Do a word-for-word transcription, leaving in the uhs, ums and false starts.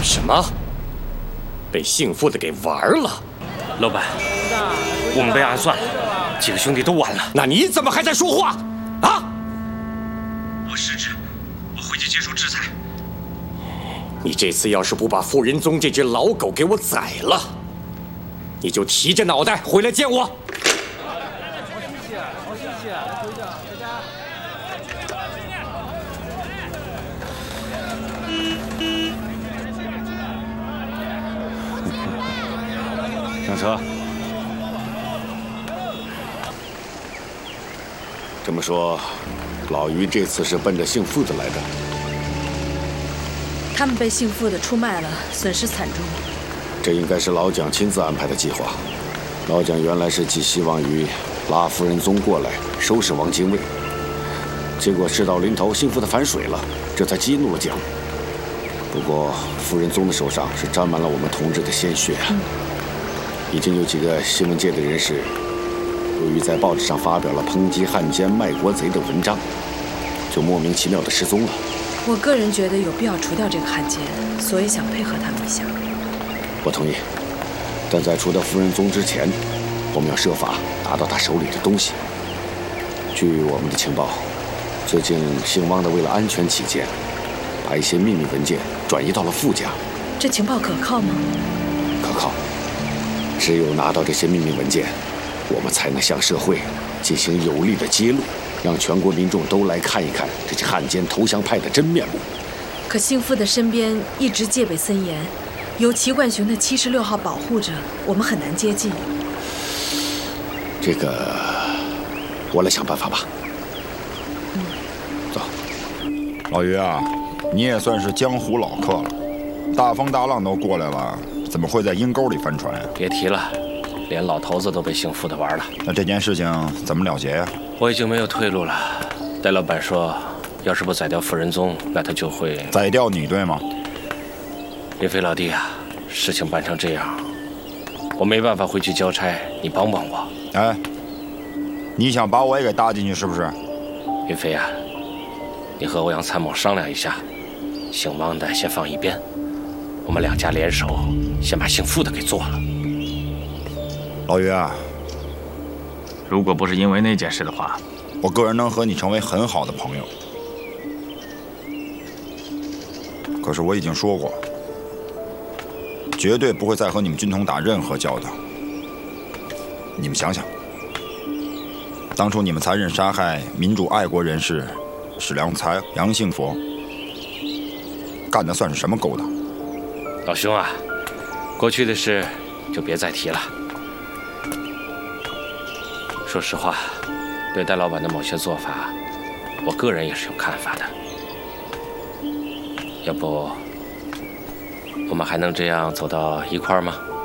什么？被姓傅的给玩了？ 老板，我们被暗算了，几个兄弟都完了。 那你怎么还在说话？啊！ 我失职，我回去接受制裁。 你这次要是不把傅仁宗这只老狗给我宰了，你就提着脑袋回来见我。 上车。 这么说，老于这次是奔着姓傅的来的。 他们被姓傅的出卖了，损失惨重。 这应该是老蒋亲自安排的计划。老蒋原来是寄希望于拉夫人宗过来收拾汪精卫，结果事到临头，姓傅的反水了，这才激怒了蒋。不过夫人宗的手上是沾满了我们同志的鲜血啊！嗯、已经有几个新闻界的人士，由于在报纸上发表了抨击汉奸、卖国贼的文章，就莫名其妙的失踪了。 我个人觉得有必要除掉这个汉奸，所以想配合他们一下。 我同意，但在除掉夫人宗之前，我们要设法拿到他手里的东西。据我们的情报，最近姓汪的为了安全起见，把一些秘密文件转移到了傅家。 这情报可靠吗？ 可靠。只有拿到这些秘密文件，我们才能向社会进行有力的揭露，让全国民众都来看一看这些汉奸投降派的真面目。 可姓傅的身边一直戒备森严，由齐冠雄的七十六号保护着，我们很难接近。 这个，我来想办法吧。 嗯， 走。 老于啊，你也算是江湖老客了，大风大浪都过来了，怎么会在阴沟里翻船呀？ 别提了，连老头子都被姓傅的玩了。 那这件事情怎么了结呀？ 我已经没有退路了。戴老板说，要是不宰掉傅仁宗，那他就会宰掉你，对吗？ 林飞老弟啊，事情办成这样，我没办法回去交差，你帮帮我。 哎，你想把我也给搭进去是不是？ 云飞啊，你和欧阳参谋商量一下，姓汪的先放一边，我们两家联手，先把姓傅的给做了。 老于啊， 如果不是因为那件事的话， 我个人能和你成为很好的朋友。可是我已经说过，绝对不会再和你们军统打任何交道。你们想想，当初你们残忍杀害民主爱国人士史良才、杨幸佛，干的算是什么勾当？ 老兄啊，过去的事就别再提了。说实话，对戴老板的某些做法，我个人也是有看法的。要不，我们还能这样走到一块儿吗？